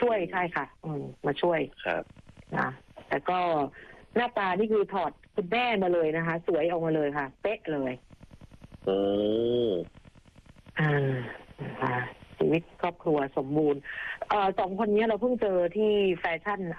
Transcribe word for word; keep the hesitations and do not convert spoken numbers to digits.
ช่วยใช่ค่ะอืมมาช่วยครับนะแต่ก็หน้าตานี่คือถอดคุณแม่มาเลยนะคะ สวยออกมาเลยค่ะ เป๊ะเลยอืมอ่านะคะชีวิตครอบครัวสมบูรณ์เอ่อสองคนนี้เราเพิ่งเจอที่แฟชั่น